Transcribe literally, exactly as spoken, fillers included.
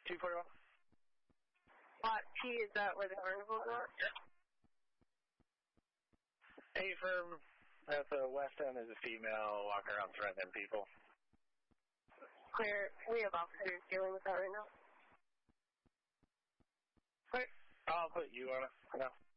two forty-one. Lot T, is that where the carnival's at? Hey, firm. At the west end is a female walking around threatening people. Clear. We have officers dealing with that right now. Great. I'll put you on it for now.